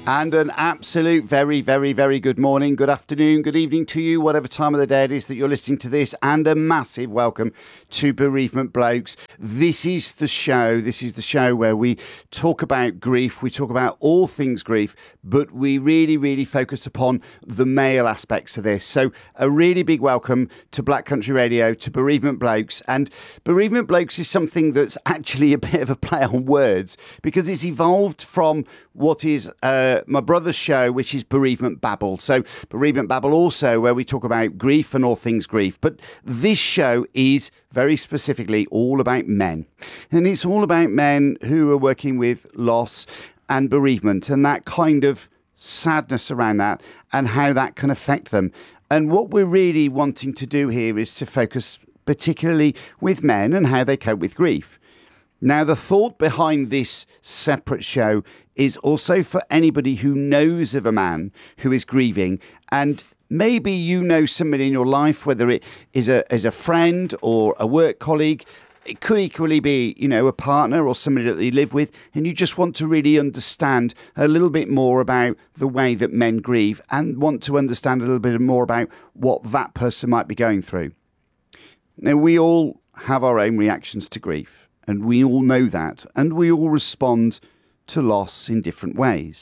And an absolute very, very, very good morning, good afternoon, good evening to you, whatever time of the day it is that you're listening to this, and a massive welcome to Bereavement Blokes. This is the show where we talk about grief, we talk about all things grief, but we really, really focus upon the male aspects of this. So a really big welcome to Black Country Radio, to Bereavement Blokes. And Bereavement Blokes is something that's actually a bit of a play on words, because it's evolved from what is my brother's show, which is Bereavement Babble. So Bereavement Babble also, where we talk about grief and all things grief. But this show is very specifically all about men. And it's all about men who are working with loss and bereavement and that kind of sadness around that and how that can affect them. And what we're really wanting to do here is to focus particularly with men and how they cope with grief. Now, the thought behind this separate show is also for anybody who knows of a man who is grieving, and maybe you know somebody in your life, whether it is a friend or a work colleague. It could equally be, a partner or somebody that you live with, and you just want to really understand a little bit more about the way that men grieve and want to understand a little bit more about what that person might be going through. Now, we all have our own reactions to grief. And we all know that, and we all respond to loss in different ways.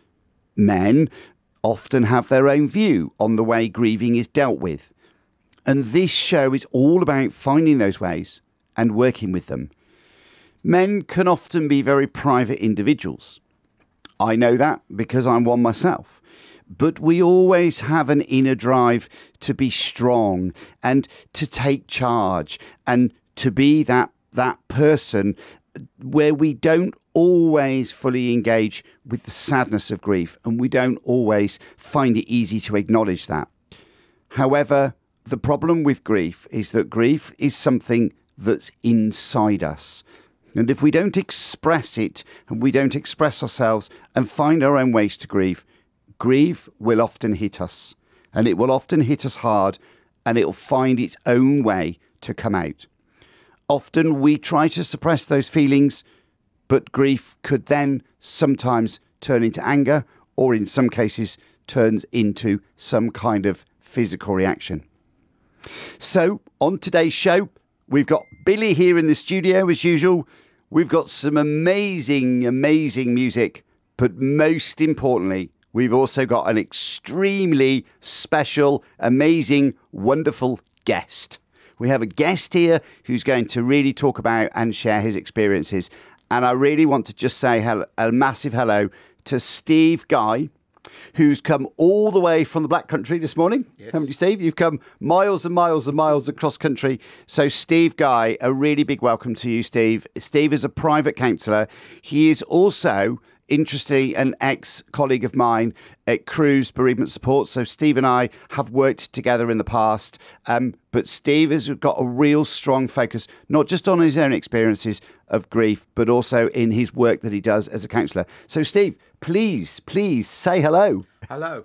Men often have their own view on the way grieving is dealt with. And this show is all about finding those ways and working with them. Men can often be very private individuals. I know that because I'm one myself. But we always have an inner drive to be strong and to take charge and to be that person where we don't always fully engage with the sadness of grief, and we don't always find it easy to acknowledge that. However, the problem with grief is that grief is something that's inside us. And if we don't express it and we don't express ourselves and find our own ways to grieve, grief will often hit us, and it will often hit us hard, and it will find its own way to come out. Often we try to suppress those feelings, but grief could then sometimes turn into anger, or in some cases turns into some kind of physical reaction. So on today's show, we've got Billy here in the studio as usual. We've got some amazing, amazing music, but most importantly, we've also got an extremely special, amazing, wonderful guest. We have a guest here who's going to really talk about and share his experiences. And I really want to just say a massive hello to Steve Guy, who's come all the way from the Black Country this morning. Yes. Haven't you, Steve? You've come miles and miles and miles across country. So Steve Guy, a really big welcome to you, Steve. Steve is a private counsellor. He is also, interestingly, an ex-colleague of mine at Cruise Bereavement Support. So Steve and I have worked together in the past. But Steve has got a real strong focus, not just on his own experiences of grief, but also in his work that he does as a counsellor. So Steve, please say hello. Hello.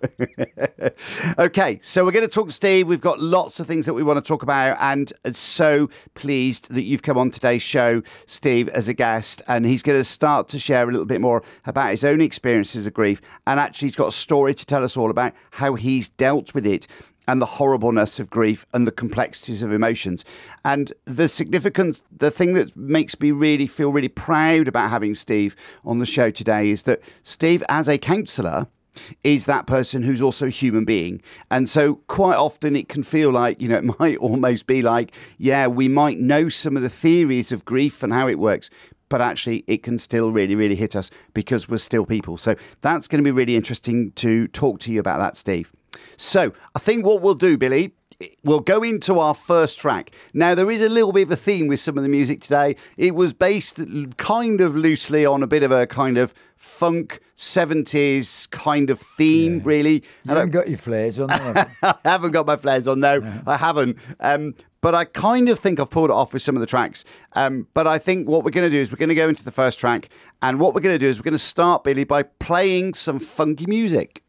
Okay, so we're going to talk to Steve. We've got lots of things that we want to talk about, and so pleased that you've come on today's show, Steve, as a guest, and he's going to start to share a little bit more about his own experiences of grief, and actually he's got a story to tell us all about how he's dealt with it and the horribleness of grief and the complexities of emotions. And the significance, the thing that makes me really feel really proud about having Steve on the show today is that Steve, as a counsellor, is that person who's also a human being. And so quite often it can feel like, it might almost be like, yeah, we might know some of the theories of grief and how it works, but actually it can still really, really hit us because we're still people. So that's going to be really interesting to talk to you about that, Steve. So I think what we'll do, Billy, we'll go into our first track. Now, there is a little bit of a theme with some of the music today. It was based kind of loosely on a bit of a kind of funk 70s kind of theme, really. You haven't got your flares on, have you? I haven't got my flares on, no. I haven't. But I kind of think I've pulled it off with some of the tracks. But I think what we're going to do is we're going to go into the first track. And what we're going to do is we're going to start, Billy, by playing some funky music.